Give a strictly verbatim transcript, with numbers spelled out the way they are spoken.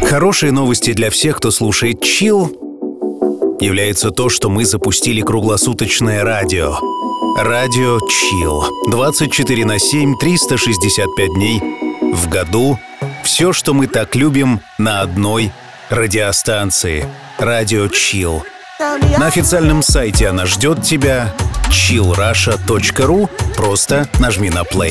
Хорошие новости для всех, кто слушает Chill, является то, что мы запустили круглосуточное радио. Радио Chill. двадцать четыре на семь, триста шестьдесят пять дней в году. Все, что мы так любим, на одной радиостанции. Радио Chill. На официальном сайте она ждет тебя. чилл раша точка ру. Просто нажми на play.